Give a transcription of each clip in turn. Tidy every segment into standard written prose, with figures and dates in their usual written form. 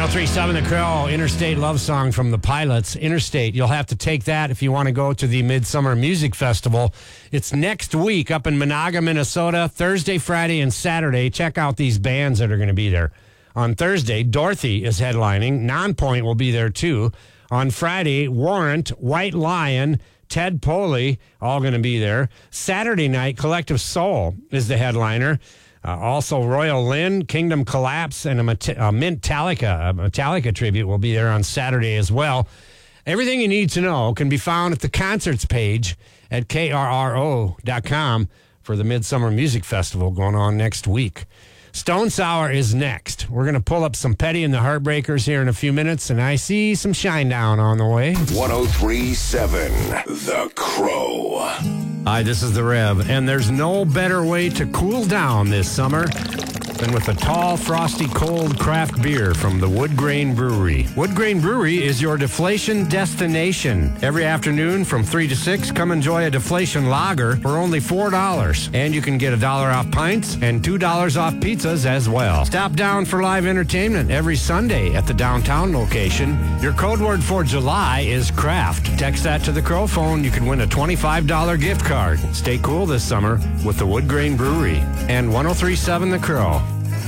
103.7 The Crow, Interstate Love Song from the Pilots. Interstate, you'll have to take that if you want to go to the Midsummer Music Festival. It's next week up in Monaga, Minnesota, Thursday, Friday, and Saturday. Check out these bands that are going to be there. On Thursday, Dorothy is headlining. Nonpoint will be there too. On Friday, Warrant, White Lion, Ted Poley, all going to be there. Saturday night, Collective Soul is the headliner. Also, Royal Lynn, Kingdom Collapse, and a Metallica tribute will be there on Saturday as well. Everything you need to know can be found at the concerts page at krro.com for the Midsummer Music Festival going on next week. Stone Sour is next. We're going to pull up some Petty and the Heartbreakers here in a few minutes, and I see some Shinedown on the way. 103.7 The Crow. Hi, this is the Rev, and there's no better way to cool down this summer than with a tall, frosty, cold craft beer from the Wood Grain Brewery. Wood Grain Brewery is your deflation destination. Every afternoon from 3 to 6, come enjoy a deflation lager for only $4. And you can get $1 off pints and $2 off pizzas as well. Stop down for live entertainment every Sunday at the downtown location. Your code word for July is craft. Text that to the Crow phone. You can win a $25 gift card. Stay cool this summer with the Wood Grain Brewery and 103.7 The Crow.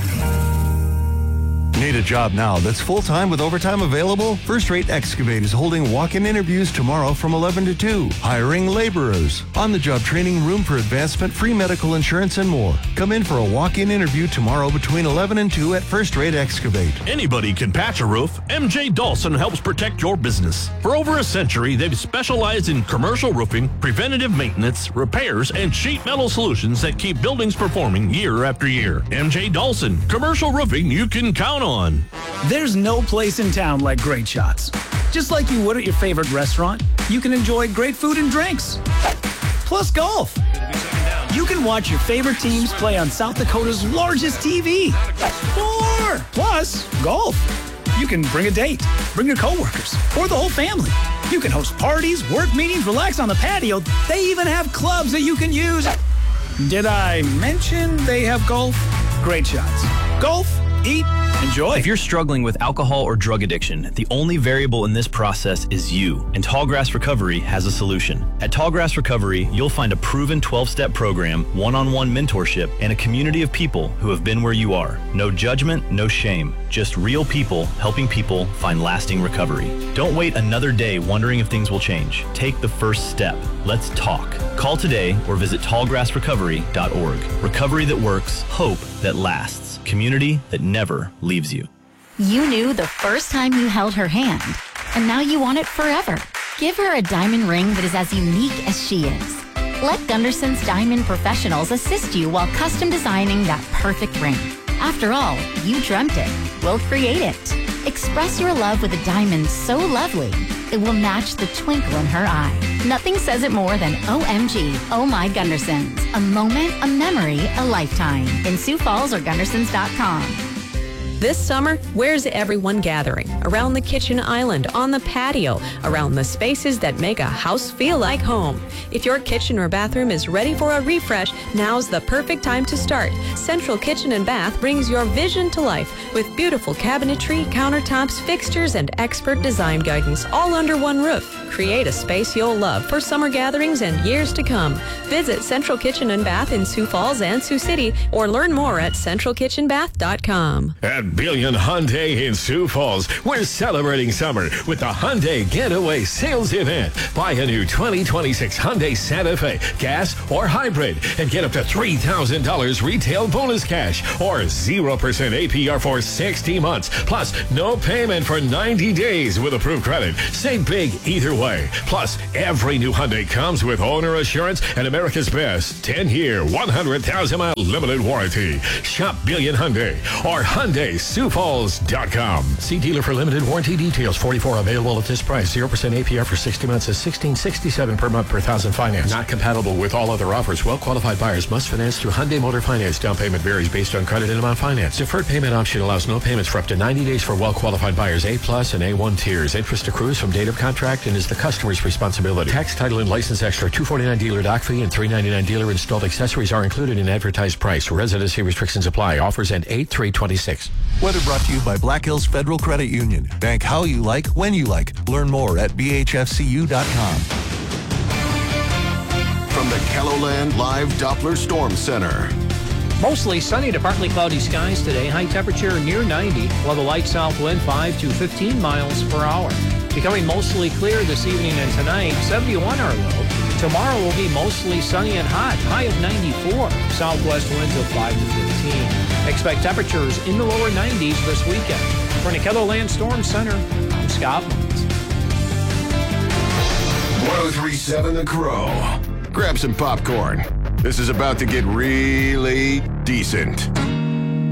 Need a job now that's full-time with overtime available? First Rate Excavate is holding walk-in interviews tomorrow from 11 to 2. Hiring laborers. On-the-job training, room for advancement, free medical insurance, and more. Come in for a walk-in interview tomorrow between 11 and 2 at First Rate Excavate. Anybody can patch a roof. MJ Dawson helps protect your business. For over a century, they've specialized in commercial roofing, preventative maintenance, repairs, and sheet metal solutions that keep buildings performing year after year. MJ Dawson, commercial roofing you can count on. There's no place in town like Great Shots. Just like you would at your favorite restaurant, you can enjoy great food and drinks. Plus golf. You can watch your favorite teams play on South Dakota's largest TV. More! Plus golf. You can bring a date, bring your coworkers, or the whole family. You can host parties, work meetings, relax on the patio. They even have clubs that you can use. Did I mention they have golf? Great Shots. Golf, eat, enjoy. If you're struggling with alcohol or drug addiction, the only variable in this process is you, and Tallgrass Recovery has a solution. At Tallgrass Recovery, you'll find a proven 12-step program, one-on-one mentorship, and a community of people who have been where you are. No judgment, no shame, just real people helping people find lasting recovery. Don't wait another day wondering if things will change. Take the first step. Let's talk. Call today or visit tallgrassrecovery.org. Recovery that works, hope that lasts. Community that never leaves you. You knew the first time you held her hand, and now you want it forever. Give her a diamond ring that is as unique as she is. Let Gunderson's Diamond Professionals assist you while custom designing that perfect ring. After all, you dreamt it. We'll create it. Express your love with a diamond so lovely, it will match the twinkle in her eye. Nothing says it more than OMG, Oh My Gundersons. A moment, a memory, a lifetime. In Sioux Falls or Gundersons.com. This summer, where's everyone gathering? Around the kitchen island, on the patio, around the spaces that make a house feel like home. If your kitchen or bathroom is ready for a refresh, now's the perfect time to start. Central Kitchen and Bath brings your vision to life with beautiful cabinetry, countertops, fixtures, and expert design guidance all under one roof. Create a space you'll love for summer gatherings and years to come. Visit Central Kitchen and Bath in Sioux Falls and Sioux City or learn more at centralkitchenbath.com. At Billion Hyundai in Sioux Falls, we're celebrating summer with the Hyundai Getaway Sales Event. Buy a new 2026 Hyundai Santa Fe, gas or hybrid, and get up to $3,000 retail bonus cash or 0% APR for 60 months. Plus, no payment for 90 days with approved credit. Save big either way. Plus, every new Hyundai comes with owner assurance and America's best 10-year, 100,000-mile limited warranty. Shop Billion Hyundai or HyundaiSiouxFalls.com. See dealer for limited warranty details. 44 available at this price. 0% APR for 60 months is $16.67 per month per thousand finance. Not compatible with all other offers. Well-qualified buyers must finance through Hyundai Motor Finance. Down payment varies based on credit and amount financed. Deferred payment option allows no payments for up to 90 days for well-qualified buyers. A-plus and A1 tiers. Interest accrues from date of contract and is the customer's responsibility. Tax, title, and license extra. $249 dealer dock fee and $399 dealer installed accessories are included in advertised price. Residency restrictions apply. Offers end 8/3/26. Weather brought to you by Black Hills Federal Credit Union. Bank how you like, when you like. Learn more at bhfcu.com. From the KELOLAND Live Doppler Storm Center. Mostly sunny to partly cloudy skies today. High temperature near 90, while the light south wind 5 to 15 miles per hour. Becoming mostly clear this evening and tonight. 71 our low. Tomorrow will be mostly sunny and hot. High of 94. Southwest winds of 5 to 15. Expect temperatures in the lower 90s this weekend. For the KELOLAND Storm Center, I'm Scott Muntz. 1037 The Crow. Grab some popcorn. This is about to get really decent.